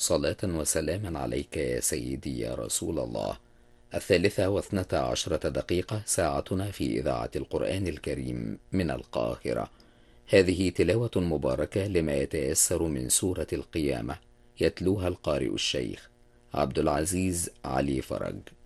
صلاة وسلاما عليك يا سيدي يا رسول الله. 12:12 ساعتنا في إذاعة القرآن الكريم من القاهرة. هذه تلاوة مباركة لما يتيسر من سورة القيامة، يتلوها القارئ الشيخ عبد العزيز علي فرج.